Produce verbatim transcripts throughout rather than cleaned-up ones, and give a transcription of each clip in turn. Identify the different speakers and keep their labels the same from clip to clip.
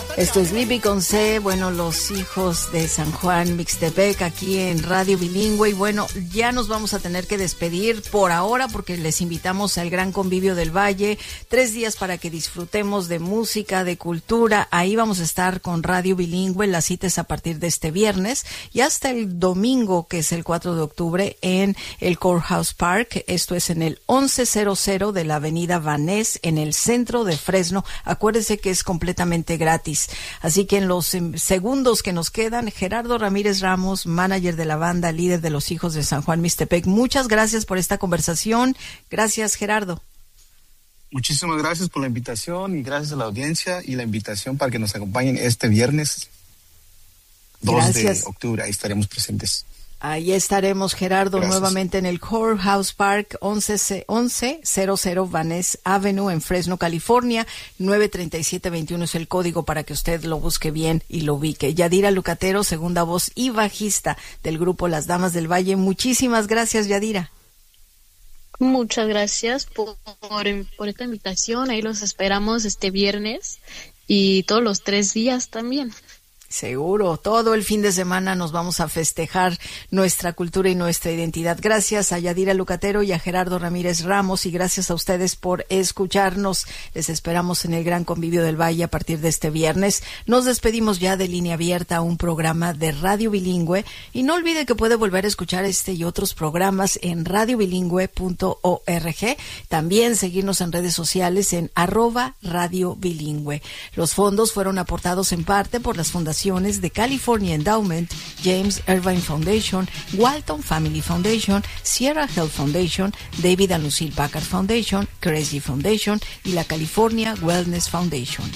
Speaker 1: Esto es Libby con C, bueno, los hijos de San Juan Mixtepec aquí en Radio Bilingüe. Y bueno, ya nos vamos a tener que despedir por ahora porque les invitamos al Gran Convivio del Valle. Tres días para que disfrutemos de música, de cultura. Ahí vamos a estar con Radio Bilingüe. La cita es a partir de este viernes y hasta el domingo, que es el cuatro de octubre, en el Courthouse Park. Esto es en el once cero cero de la avenida Vanés, en el centro de Fresno. Acuérdense que es completamente gratis. Así que en los segundos que nos quedan, Gerardo Ramírez Ramos, manager de la banda, líder de los hijos de San Juan Mixtepec, muchas gracias por esta conversación. Gracias, Gerardo.
Speaker 2: Muchísimas gracias por la invitación y gracias a la audiencia y la invitación para que nos acompañen este viernes dos
Speaker 1: Gracias.
Speaker 2: de octubre. Ahí estaremos presentes.
Speaker 1: Ahí estaremos, Gerardo,
Speaker 2: Gracias.
Speaker 1: nuevamente en el Courthouse Park, once cero cero Vaness Avenue en Fresno, California. nueve treinta y siete veintiuno es el código para que usted lo busque bien y lo ubique. Yadira Lucatero, segunda voz y bajista del grupo Las Damas del Valle. Muchísimas gracias, Yadira.
Speaker 3: Muchas gracias por, por, por esta invitación. Ahí los esperamos este viernes y todos los tres días también.
Speaker 1: Seguro, todo el fin de semana nos vamos a festejar nuestra cultura y nuestra identidad. Gracias a Yadira Lucatero y a Gerardo Ramírez Ramos, y gracias a ustedes por escucharnos. Les esperamos en el Gran Convivio del Valle a partir de este viernes. Nos despedimos ya de Línea Abierta, un programa de Radio Bilingüe, y no olvide que puede volver a escuchar este y otros programas en radio bilingüe punto org. También seguirnos en redes sociales en arroba Radio Bilingüe. Los fondos fueron aportados en parte por las fundaciones de California Endowment, James Irvine Foundation, Walton Family Foundation, Sierra Health Foundation, David and Lucille Packard Foundation, Crazy Foundation y la California Wellness Foundation.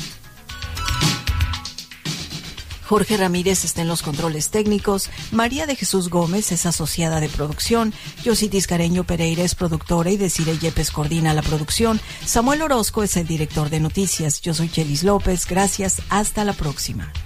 Speaker 1: Jorge Ramírez está en los controles técnicos, María de Jesús Gómez es asociada de producción, Yositis Careño Pereira es productora y Desiree Yepes coordina la producción, Samuel Orozco es el director de noticias. Yo soy Chelis López, gracias, hasta la próxima.